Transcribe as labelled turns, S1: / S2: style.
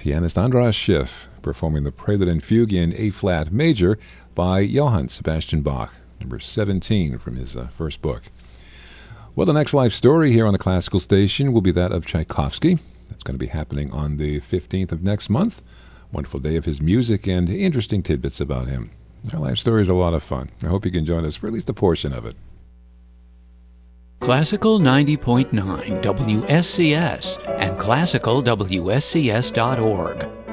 S1: pianist Andras Schiff performing the Prelude and Fugue in A-flat major by Johann Sebastian Bach, number 17 from his first book. Well, the next life story here on the Classical Station will be that of Tchaikovsky. That's going to be happening on the 15th of next month. Wonderful day of his music and interesting tidbits about him. Our life story is a lot of fun. I hope you can join us for at least a portion of it.
S2: Classical 90.9 WSCS and classicalwscs.org.